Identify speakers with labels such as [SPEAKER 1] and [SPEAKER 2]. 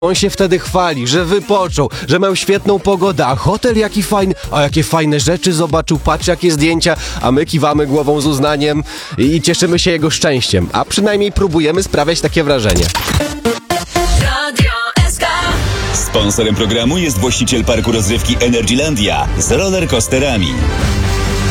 [SPEAKER 1] On się wtedy chwali, że wypoczął, że miał świetną pogodę, a hotel jaki fajny, a jakie fajne rzeczy zobaczył, patrz jakie zdjęcia, a my kiwamy głową z uznaniem i cieszymy się jego szczęściem, a przynajmniej próbujemy sprawiać takie wrażenie.
[SPEAKER 2] Sponsorem programu jest właściciel parku rozrywki Energylandia z rollercoasterami.